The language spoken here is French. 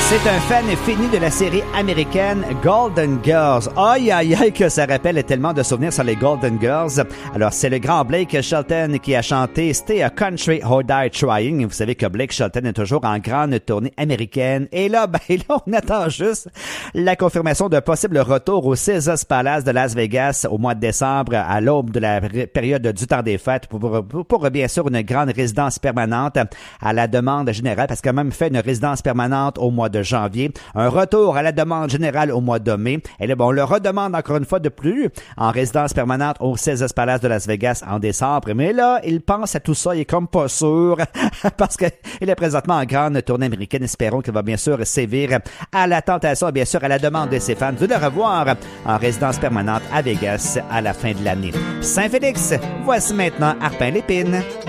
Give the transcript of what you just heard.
C'est un fan fini de la série américaine Golden Girls. Aïe, aïe, aïe, que ça rappelle tellement de souvenirs sur les Golden Girls. Alors, c'est le grand Blake Shelton qui a chanté Stay a Country or Die Trying. Vous savez que Blake Shelton est toujours en grande tournée américaine. Et là, on attend juste la confirmation d'un possible retour au Caesars Palace de Las Vegas au mois de décembre, à l'aube de la période du temps des fêtes, pour bien sûr une grande résidence permanente à la demande générale, parce qu'il a même fait une résidence permanente au mois de janvier, un retour à la demande générale au mois de mai. Et là, on le redemande encore une fois de plus en résidence permanente au Caesars Palace de Las Vegas en décembre. Mais là, il pense à tout ça, il est comme pas sûr, parce qu'il est présentement en grande tournée américaine. Espérons qu'il va bien sûr sévir à la tentation et bien sûr à la demande de ses fans de le revoir en résidence permanente à Vegas à la fin de l'année. Saint-Félix, voici maintenant Arpin Lépine.